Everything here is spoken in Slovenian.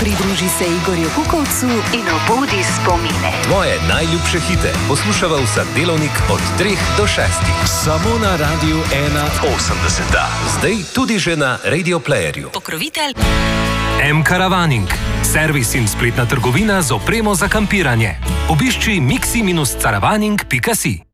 Pridruži se Igorju Kukovcu in obudi spomine. Tvoje najljubše hite poslušava vsak delovnik od 3 do 6. Samo na Radiu 81. Zdaj tudi že na Radio Playerju. Pokrovitelj M-Caravaning. Servis in spletna trgovina z opremo za kampiranje. Obišči mixi-caravaning.si.